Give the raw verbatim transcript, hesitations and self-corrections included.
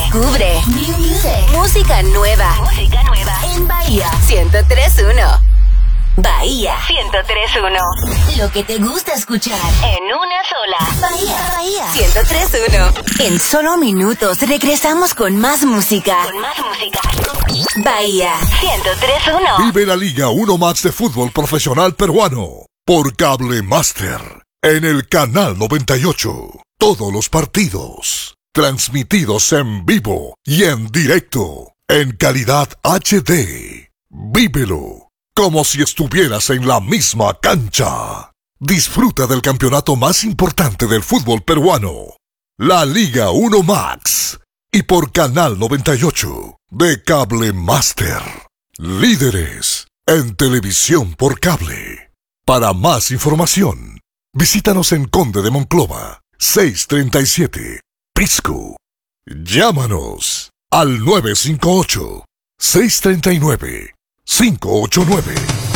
Descubre New Music. Música nueva. Música nueva. En Bahía ciento tres punto uno. Bahía ciento tres punto uno. Lo que te gusta escuchar en una sola. Bahía, Bahía ciento tres punto uno. En solo minutos regresamos con más música. Con más música. Bahía ciento tres punto uno. Vive la Liga uno Max de fútbol profesional peruano por Cable Master en el canal noventa y ocho. Todos los partidos transmitidos en vivo y en directo en calidad H D. Vívelo como si estuvieras en la misma cancha. Disfruta del campeonato más importante del fútbol peruano, la Liga uno Max, y por Canal noventa y ocho de Cable Master. Líderes en televisión por cable. Para más información, visítanos en Conde de Monclova, seiscientos treinta y siete, Pisco. Llámanos al nueve cinco ocho, seis tres nueve, cinco ocho nueve.